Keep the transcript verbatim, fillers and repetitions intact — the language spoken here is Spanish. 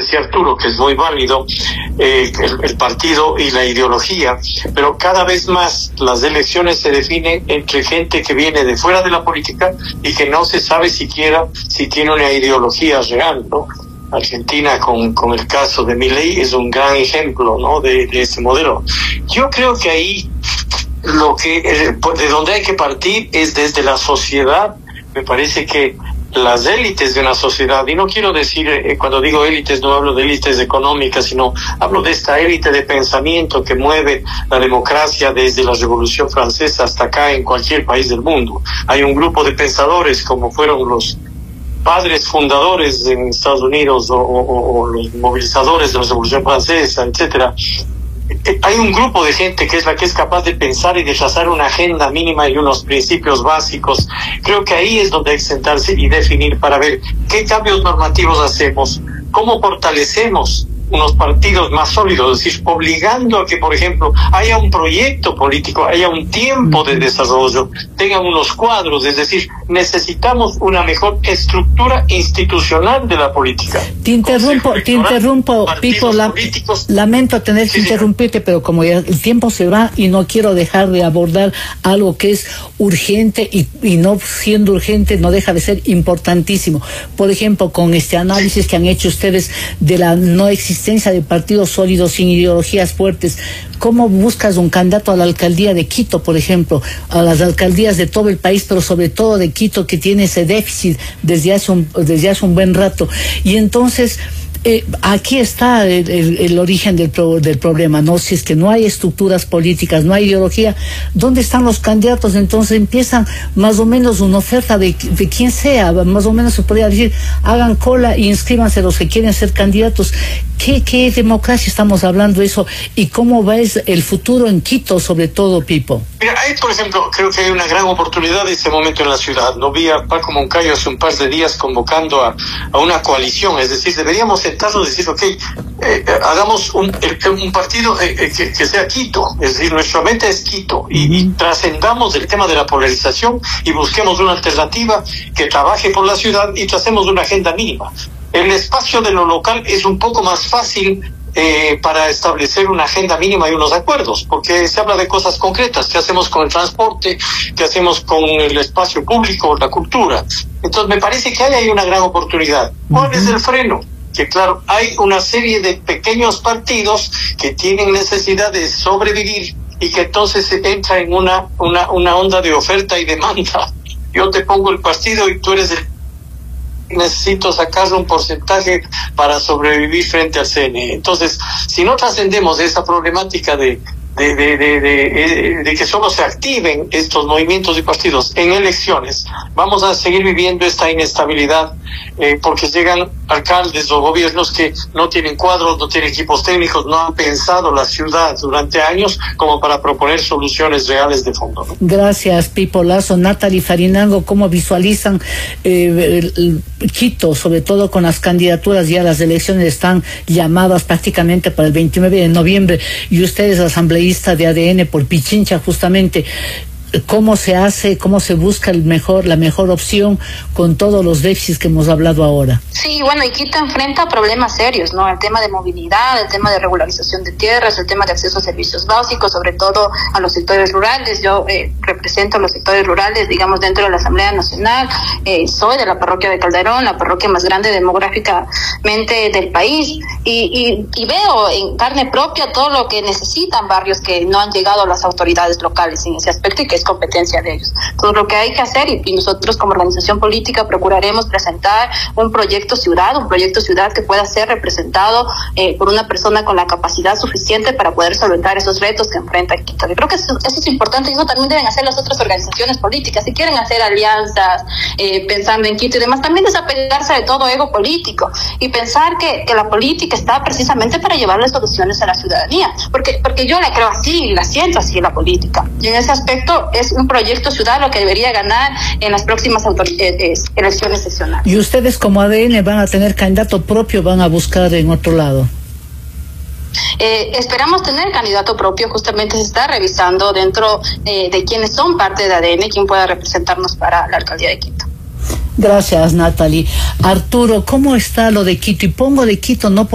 decía Arturo, que es muy válido, eh, el, el partido y la ideología, pero cada vez más las elecciones se definen entre gente que viene de fuera de la política y que no se sabe siquiera si tiene una ideología real, ¿no? Argentina, con, con el caso de Milei, es un gran ejemplo, ¿no?, de, de ese modelo. Yo creo que ahí lo que eh, de donde hay que partir es desde la sociedad. Me parece que las élites de una sociedad, y no quiero decir, eh, cuando digo élites, no hablo de élites económicas, sino hablo de esta élite de pensamiento que mueve la democracia desde la Revolución Francesa hasta acá en cualquier país del mundo. Hay un grupo de pensadores como fueron los padres fundadores en Estados Unidos o, o, o los movilizadores de la Revolución Francesa, etcétera. Hay un grupo de gente que es la que es capaz de pensar y de trazar una agenda mínima y unos principios básicos. Creo que ahí es donde hay que sentarse y definir para ver qué cambios normativos hacemos, cómo fortalecemos unos partidos más sólidos, es decir, obligando a que, por ejemplo, haya un proyecto político, haya un tiempo de desarrollo, tengan unos cuadros, es decir, necesitamos una mejor estructura institucional de la política. Te interrumpo, te interrumpo, Pipo, la, lamento tener que sí, interrumpirte, pero como ya el tiempo se va y no quiero dejar de abordar algo que es urgente y, y no siendo urgente no deja de ser importantísimo. Por ejemplo, con este análisis que han hecho ustedes de la no existencia de partidos sólidos sin ideologías fuertes, ¿cómo buscas un candidato a la alcaldía de Quito, por ejemplo, a las alcaldías de todo el país, pero sobre todo de Quito, que tiene ese déficit desde hace un, desde hace un buen rato? Y entonces, Eh, aquí está el, el, el origen del, pro, del problema, ¿no? Si es que no hay estructuras políticas, no hay ideología, ¿dónde están los candidatos? Entonces empiezan más o menos una oferta de, de quien sea, más o menos se podría decir, hagan cola y inscríbanse los que quieren ser candidatos. ¿Qué, qué democracia estamos hablando eso? ¿Y cómo ves el futuro en Quito, sobre todo, Pipo? Mira, ahí, por ejemplo, creo que hay una gran oportunidad en este momento en la ciudad. No vi a Paco Moncayo hace un par de días convocando a, a una coalición, es decir, deberíamos sentarnos y decir, ok, eh, hagamos un, un partido eh, que, que sea Quito, es decir, nuestra meta es Quito, y, y trascendamos el tema de la polarización y busquemos una alternativa que trabaje por la ciudad y tracemos una agenda mínima. El espacio de lo local es un poco más fácil eh, para establecer una agenda mínima y unos acuerdos, porque se habla de cosas concretas. ¿Qué hacemos con el transporte? ¿Qué hacemos con el espacio público, la cultura? Entonces me parece que ahí hay una gran oportunidad. ¿Cuál es el freno? Que claro, hay una serie de pequeños partidos que tienen necesidad de sobrevivir y que entonces se entra en una, una, una onda de oferta y demanda. Yo te pongo el partido y tú eres el... necesito sacar un porcentaje para sobrevivir frente al C N E. Entonces, si no trascendemos esa problemática de de, de, de, de, de que solo se activen estos movimientos y partidos en elecciones, vamos a seguir viviendo esta inestabilidad, eh, porque llegan alcaldes o gobiernos que no tienen cuadros, no tienen equipos técnicos, no han pensado la ciudad durante años como para proponer soluciones reales de fondo, ¿no? Gracias, Pipo Lazo. Natalie Farinango, ¿cómo visualizan eh, el, el Quito, sobre todo con las candidaturas? Ya las elecciones están llamadas prácticamente para el veintinueve de noviembre y ustedes, asambleístas de A D N por Pichincha, justamente, ¿cómo se hace, cómo se busca el mejor, la mejor opción con todos los déficits que hemos hablado ahora? Sí, bueno, y Quito enfrenta problemas serios, ¿no? El tema de movilidad, el tema de regularización de tierras, el tema de acceso a servicios básicos, sobre todo a los sectores rurales. Yo eh, represento a los sectores rurales, digamos, dentro de la Asamblea Nacional. Eh, soy de la parroquia de Calderón, la parroquia más grande demográficamente del país, y, y, y veo en carne propia todo lo que necesitan barrios que no han llegado a las autoridades locales en ese aspecto y que es competencia de ellos. Todo lo que hay que hacer, y, y nosotros como organización política procuraremos presentar un proyecto ciudad, un proyecto ciudad que pueda ser representado eh, por una persona con la capacidad suficiente para poder solventar esos retos que enfrenta Quito. Yo creo que eso, eso es importante, y eso también deben hacer las otras organizaciones políticas. Si quieren hacer alianzas eh, pensando en Quito y demás, también desapegarse de todo ego político y pensar que, que la política está precisamente para llevarle soluciones a la ciudadanía, porque, porque yo la creo así, la siento así, la política, y en ese aspecto es un proyecto ciudad lo que debería ganar en las próximas eh, elecciones seccionales. ¿Y ustedes como A D N van a tener candidato propio, van a buscar en otro lado? Eh, esperamos tener candidato propio. Justamente se está revisando dentro eh, de quienes son parte de A D N, quién pueda representarnos para la alcaldía de Quito. Gracias, Natalie. Arturo, ¿cómo está lo de Quito? Y pongo de Quito no